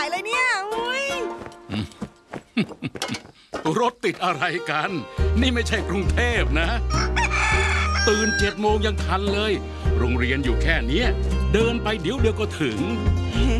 เลยเนี่ยอุ้ยรถติดอะไรกัน นี่ไม่ใช่กรุงเทพนะ ตื่น7 โมงยังทันเลย โรงเรียนอยู่แค่เนี้ยเดินไปเดี๋ยวก็ถึง